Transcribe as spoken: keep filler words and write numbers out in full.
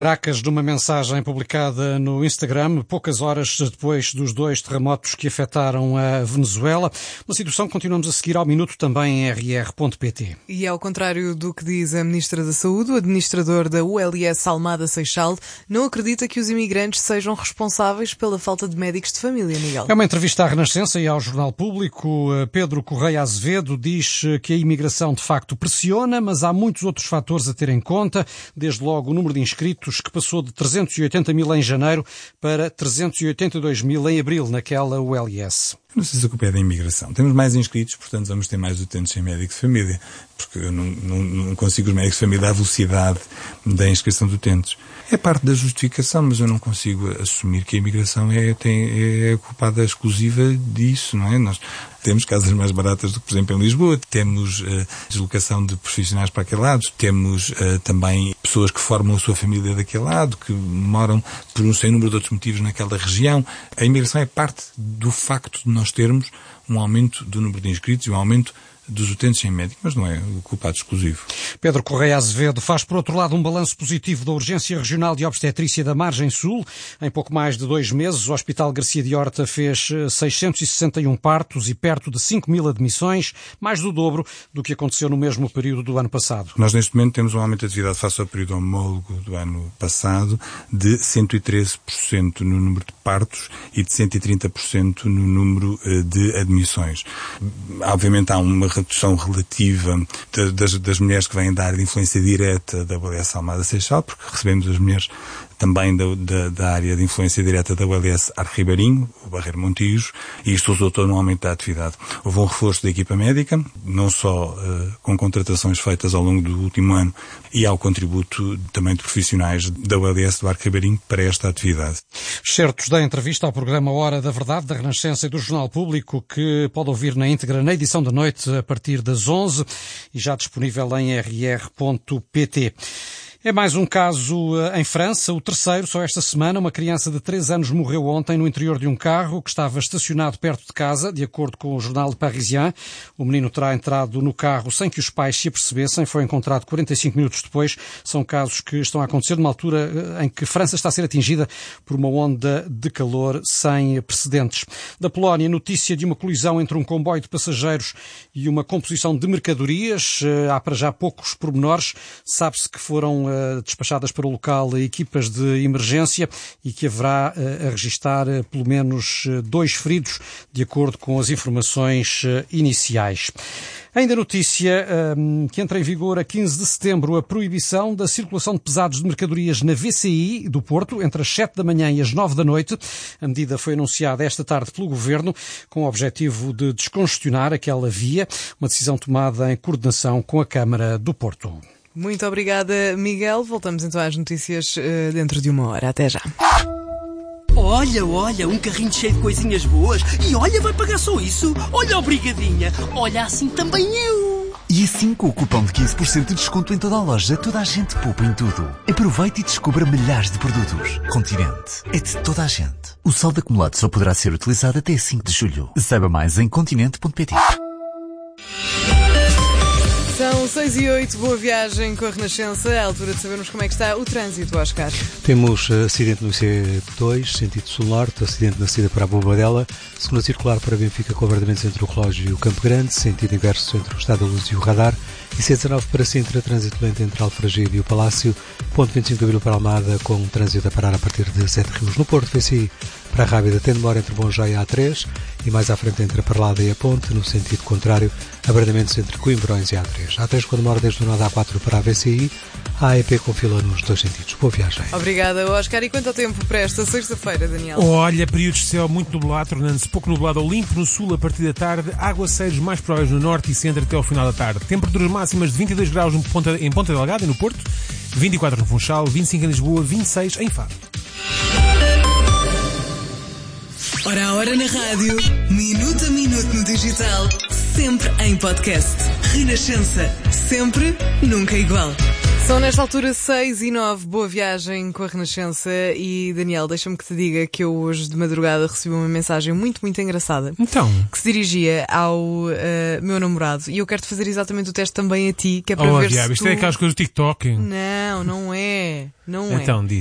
Caracas, numa mensagem publicada no Instagram, poucas horas depois dos dois terremotos que afetaram a Venezuela. Uma situação que continuamos a seguir ao minuto também em r r ponto p t. E ao contrário do que diz a Ministra da Saúde, o administrador da U L S Almada Seixal não acredita que os imigrantes sejam responsáveis pela falta de médicos de família, Miguel. É uma entrevista à Renascença e ao Jornal Público. Pedro Correia Azevedo diz que a imigração de facto pressiona, mas há muitos outros fatores a ter em conta, desde logo o número de inscritos, que passou de trezentos e oitenta mil em janeiro para trezentos e oitenta e dois mil em abril, naquela U L S. Não sei se a culpa é da imigração. Temos mais inscritos, portanto vamos ter mais utentes sem médico de família, porque eu não, não, não consigo os médicos de família à velocidade da inscrição de utentes. É parte da justificação, mas eu não consigo assumir que a imigração é, tem, é culpada exclusiva disso, não é? Nós temos casas mais baratas do que, por exemplo, em Lisboa, temos uh, deslocação de profissionais para aquele lado, temos uh, também pessoas que formam a sua família daquele lado, que moram por um sem número de outros motivos naquela região. A imigração é parte do facto de nós termos um aumento do número de inscritos e um aumento dos utentes sem médico, mas não é o culpado exclusivo. Pedro Correia Azevedo faz, por outro lado, um balanço positivo da Urgência Regional de Obstetrícia da Margem Sul. Em pouco mais de dois meses, o Hospital Garcia de Horta fez seiscentos e sessenta e um partos e perto de cinco mil admissões, mais do dobro do que aconteceu no mesmo período do ano passado. Nós, neste momento, temos um aumento de atividade face ao período homólogo do ano passado de cento e treze por cento no número de partos e de cento e trinta por cento no número de admissões. Obviamente, há uma redução relativa das, das mulheres que vêm da área de influência direta da U L S Almada Seixal, porque recebemos as mulheres também da, da, da área de influência direta da U L S Arco Ribeirinho, o Barreiro Montijo, e isto resultou num aumento da atividade. Houve um reforço da equipa médica, não só uh, com contratações feitas ao longo do último ano, e ao contributo também de profissionais da U L S do Arco Ribeirinho para esta atividade. Certos da entrevista ao programa Hora da Verdade, da Renascença e do Jornal Público, que pode ouvir na íntegra na edição da noite a partir das onze e já disponível em r r ponto p t. É mais um caso em França, o terceiro, só esta semana. Uma criança de três anos morreu ontem no interior de um carro que estava estacionado perto de casa, de acordo com o jornal Parisien. O menino terá entrado no carro sem que os pais se apercebessem. Foi encontrado quarenta e cinco minutos depois. São casos que estão a acontecer numa altura em que França está a ser atingida por uma onda de calor sem precedentes. Da Polónia, notícia de uma colisão entre um comboio de passageiros e uma composição de mercadorias. Há para já poucos pormenores. Sabe-se que foram despachadas para o local equipas de emergência e que haverá a registar pelo menos dois feridos, de acordo com as informações iniciais. Ainda notícia um, que entra em vigor a quinze de setembro a proibição da circulação de pesados de mercadorias na V C I do Porto entre as sete da manhã e as nove da noite. A medida foi anunciada esta tarde pelo Governo com o objetivo de descongestionar aquela via, uma decisão tomada em coordenação com a Câmara do Porto. Muito obrigada, Miguel. Voltamos então às notícias uh, dentro de uma hora. Até já. Olha, olha, um carrinho cheio de coisinhas boas. E olha, vai pagar só isso? Olha, obrigadinha. Olha, assim também eu. E assim, com o cupom de quinze por cento de desconto em toda a loja, toda a gente poupa em tudo. Aproveite e descubra milhares de produtos. Continente é de toda a gente. O saldo acumulado só poderá ser utilizado até cinco de julho. Saiba mais em continente ponto p t. São seis e oito, boa viagem com a Renascença. É a altura de sabermos como é que está o trânsito, Oscar. Temos acidente no I C dois, sentido sul-norte, acidente na saída para a Bobadela, segunda circular para Benfica com abrandamentos entre o relógio e o Campo Grande, sentido inverso entre o Estado da Luz e o Radar, e C dezanove para Sintra, trânsito lento entre Alfragide e o Palácio, ponto vinte e cinco de Abril para Almada, com trânsito a parar a partir de Sete Rios. No Porto, V C I para a Rábida tem demora entre Bom-Joia e A três, e mais à frente entre a Parlada e a Ponte, no sentido contrário, abrandamentos entre Coimbrões e A três. A três com demora desde o nó da A quatro para a V C I, a A E P com fila nos dois sentidos. Boa viagem. Obrigada, Oscar. E quanto ao tempo para esta sexta-feira, Daniel? Olha, períodos de céu muito nublado, tornando-se pouco nublado ou limpo no sul a partir da tarde, aguaceiros mais prováveis no norte e centro até ao final da tarde. Temperaturas máximas de vinte e dois graus em Ponta, em Ponta Delgada, no Porto, vinte e quatro no Funchal, vinte e cinco em Lisboa, vinte e seis em Faro. Hora a hora na rádio, minuto a minuto no digital, sempre em podcast. Renascença, sempre, nunca igual. São nesta altura seis e nove, boa viagem com a Renascença. E Daniel, deixa-me que te diga que eu hoje de madrugada recebi uma mensagem muito, muito engraçada. Então? Que se dirigia ao uh, meu namorado. E eu quero-te fazer exatamente o teste também a ti, que é para Oh, ver diabo, se isto tu... é aquelas coisas do TikTok. Não, não é. Não é. Então, diz.